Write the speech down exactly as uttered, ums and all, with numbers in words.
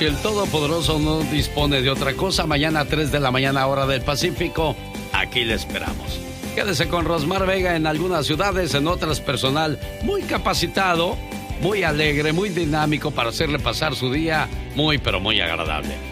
si el Todopoderoso no dispone de otra cosa, mañana a tres de la mañana, hora del Pacífico, aquí le esperamos. Quédese con Rosmar Vega en algunas ciudades, en otras personal muy capacitado, muy alegre, muy dinámico para hacerle pasar su día muy, pero muy agradable.